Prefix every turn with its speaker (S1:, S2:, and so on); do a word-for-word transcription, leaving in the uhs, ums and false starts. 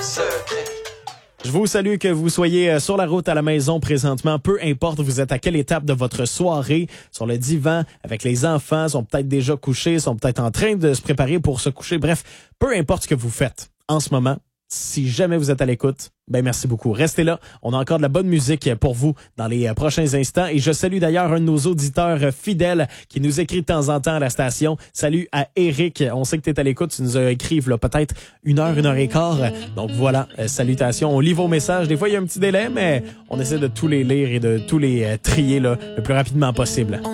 S1: secret.
S2: Je vous salue, que vous soyez sur la route, à la maison présentement, peu importe vous êtes à quelle étape de votre soirée, sur le divan, avec les enfants, sont peut-être déjà couchés, sont peut-être en train de se préparer pour se coucher. Bref, peu importe ce que vous faites en ce moment, si jamais vous êtes à l'écoute, ben merci beaucoup. Restez là, on a encore de la bonne musique pour vous dans les prochains instants. Et je salue d'ailleurs un de nos auditeurs fidèles qui nous écrit de temps en temps à la station. Salut à Eric, on sait que tu es à l'écoute, tu nous as écrit là, peut-être une heure, une heure et quart. Donc voilà, euh, salutations, on lit vos messages. Des fois, il y a un petit délai, mais on essaie de tous les lire et de tous les euh, trier là, le plus rapidement possible.